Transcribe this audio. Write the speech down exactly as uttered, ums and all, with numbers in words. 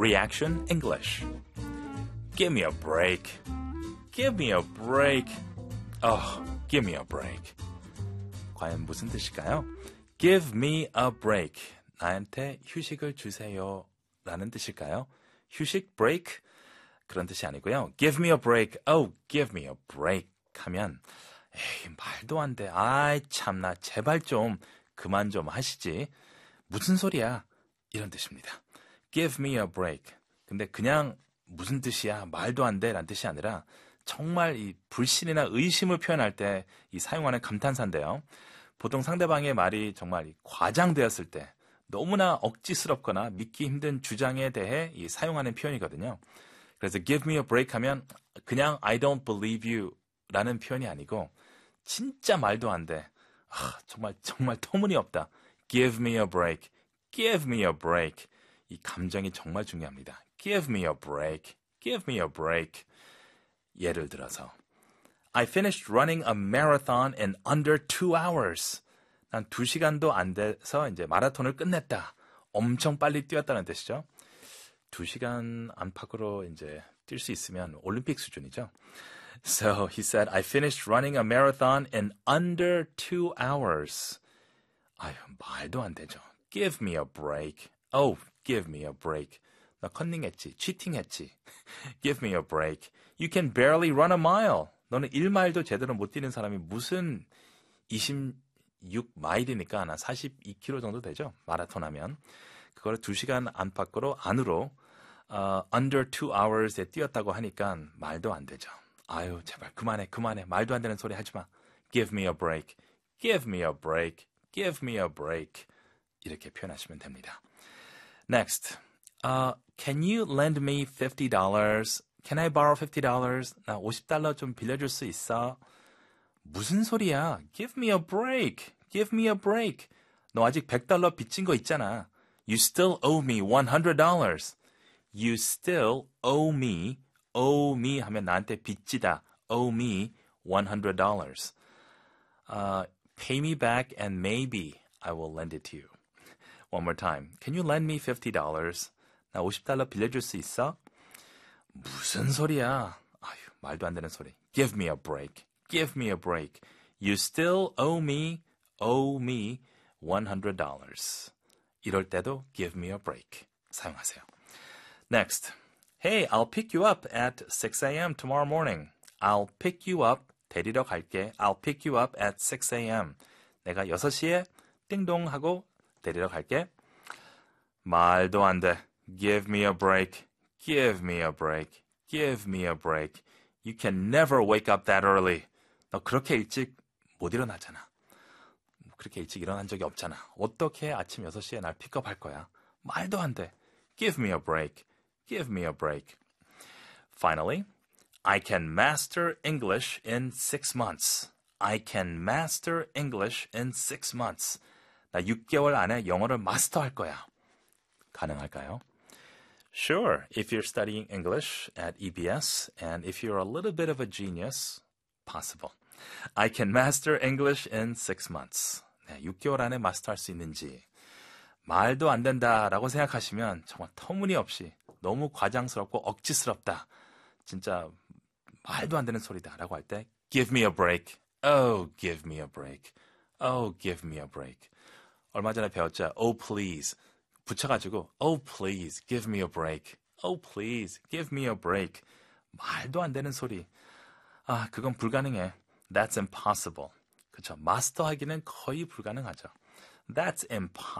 Reaction English. Give me a break. Give me a break. Oh, give me a break. 과연 무슨 뜻일까요? Give me a break. 나한테 휴식을 주세요. 라는 뜻일까요? 휴식, break? 그런 뜻이 아니고요. Give me a break. Oh, give me a break. 하면 에이, 말도 안 돼. 아이, 참나. 제발 좀 그만 좀 하시지. 무슨 소리야? 이런 뜻입니다. Give me a break. 근데 그냥 무슨 뜻이야? 말도 안 돼. 라는 뜻이 아니라 정말 이 불신이나 의심을 표현할 때 이 사용하는 감탄사인데요. 보통 상대방의 말이 정말 과장되었을 때 너무나 억지스럽거나 믿기 힘든 주장에 대해 이 사용하는 표현이거든요. 그래서 give me a break 하면 그냥 I don't believe you 라는 표현이 아니고 진짜 말도 안 돼. 아, 정말 정말 터무니없다. Give me a break. Give me a break. 이 감정이 정말 중요합니다. Give me a break. Give me a break. 예를 들어서 I finished running a marathon in under two hours. 난 두 시간도 안 돼서 이제 마라톤을 끝냈다. 엄청 빨리 뛰었다는 뜻이죠. 두 시간 안팎으로 이제 뛸 수 있으면 올림픽 수준이죠. So he said, I finished running a marathon in under two hours. 아유, 말도 안 되죠. Give me a break. Oh, give me a break. 나 컨닝했지, 치팅했지. Give me a break. You can barely run a mile. 너는 일 마일도 제대로 못 뛰는 사람이 무슨 이십육 마일이니까 나 사십이 킬로미터 정도 되죠. 마라톤 하면. 그걸 두 시간 안팎으로 안으로 uh, under two hours에 뛰었다고 하니까 말도 안 되죠. 아유, 제발 그만해, 그만해. 말도 안 되는 소리 하지 마. Give me a break. Give me a break. Give me a break. 이렇게 표현하시면 됩니다. Next. Uh, can you lend me fifty dollars? Can I borrow fifty dollars? 나 오십 달러 좀 빌려줄 수 있어? 무슨 소리야? Give me a break. Give me a break. 너 아직 백 달러 빚진 거 있잖아. You still owe me one hundred dollars. You still owe me. Owe me 하면 나한테 빚지다. Owe me one hundred dollars. Uh, pay me back and maybe I will lend it to you. One more time. Can you lend me fifty dollars? 나 오십 달러 빌려줄 수 있어? 무슨 소리야? 아유, 말도 안 되는 소리. Give me a break. Give me a break. You still owe me, owe me one hundred dollars. 이럴 때도 give me a break. 사용하세요. Next. Hey, I'll pick you up at six a.m. tomorrow morning. I'll pick you up. 데리러 갈게. I'll pick you up at six a.m. 내가 여섯 시에 띵동 하고 데리러 갈게. 말도 안 돼. Give me a break. Give me a break. Give me a break. You can never wake up that early. 너 그렇게 일찍 못 일어나잖아. 그렇게 일찍 일어난 적이 없잖아. 어떻게 아침 여섯 시에 날 픽업할 거야? 말도 안 돼. Give me a break. Give me a break. Finally, I can master English in six months. I can master English in six months. 나 육 개월 안에 영어를 마스터할 거야. 가능할까요? Sure, if you're studying English at E B S and if you're a little bit of a genius, possible. I can master English in six months. 네, 육 개월 안에 마스터할 수 있는지 말도 안 된다라고 생각하시면 정말 터무니없이 너무 과장스럽고 억지스럽다. 진짜 말도 안 되는 소리다라고 할 때 Give me a break. Oh, give me a break. Oh, give me a break. 얼마 전에 배웠죠. Oh, please. 붙여가지고 Oh, please, give me a break. Oh, please, give me a break. 말도 안 되는 소리. 아, 그건 불가능해. That's impossible. 그렇죠. 마스터하기는 거의 불가능하죠. That's impossible.